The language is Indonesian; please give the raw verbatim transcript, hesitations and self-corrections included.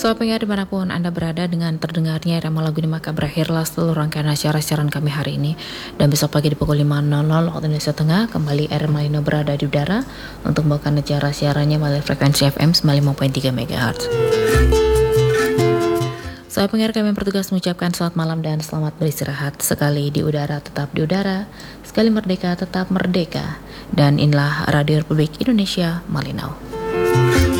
Sobat pendengar dimanapun Anda berada, dengan terdengarnya irama lagu ini maka berakhirlah seluruh rangkaian acara siaran kami hari ini. Dan besok pagi di pukul lima nol nol waktu Indonesia Tengah kembali R M Malino berada di udara untuk membawakan acara siarannya melalui frekuensi F M sembilan puluh lima koma tiga megahertz. Sobat pendengar, kami bertugas mengucapkan selamat malam dan selamat beristirahat. Sekali di udara tetap di udara, sekali merdeka tetap merdeka. Dan inilah Radio Republik Indonesia Malinau.